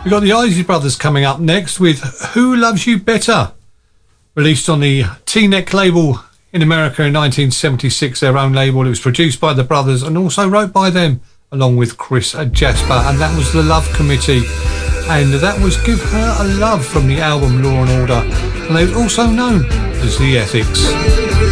We've got the Isley Brothers coming up next with Who Loves You Better, released on the T-Neck label in America in 1976, their own label. It was produced by the brothers and also wrote by them along with Chris Jasper, and that was The Love Committee, and that was Give Her a Love from the album Law and Order, and they were also known as The Ethics.